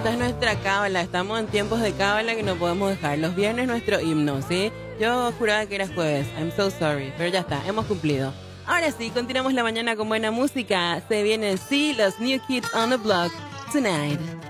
esta es nuestra cábala. Estamos en tiempos de cábala que no podemos dejar. Los viernes nuestro himno, ¿sí? Yo juraba que era jueves. I'm so sorry. Pero ya está, hemos cumplido. Ahora sí, continuamos la mañana con buena música. Se vienen, sí, los New Kids on the Block tonight.